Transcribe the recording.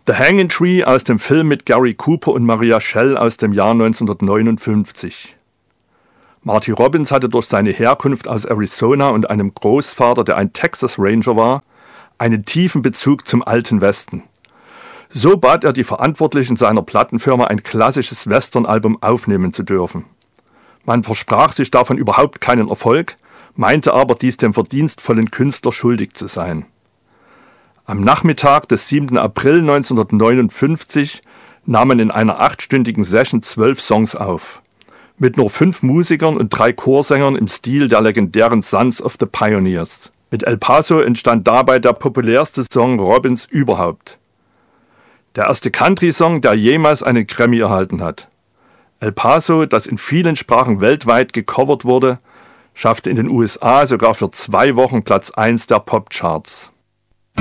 The Hanging Tree aus dem Film mit Gary Cooper und Maria Schell aus dem Jahr 1959. Marty Robbins hatte durch seine Herkunft aus Arizona und einem Großvater, der ein Texas Ranger war, einen tiefen Bezug zum alten Westen. So bat er die Verantwortlichen seiner Plattenfirma, ein klassisches Western-Album aufnehmen zu dürfen. Man versprach sich davon überhaupt keinen Erfolg, meinte aber, dies dem verdienstvollen Künstler schuldig zu sein. Am Nachmittag des 7. April 1959 nahmen in einer 8-stündigen Session 12 Songs auf. Mit nur 5 Musikern und 3 Chorsängern im Stil der legendären Sons of the Pioneers. Mit El Paso entstand dabei der populärste Song Robbins überhaupt. Der erste Country-Song, der jemals einen Grammy erhalten hat. El Paso, das in vielen Sprachen weltweit gecovert wurde, schaffte in den USA sogar für 2 Wochen Platz 1 der Popcharts.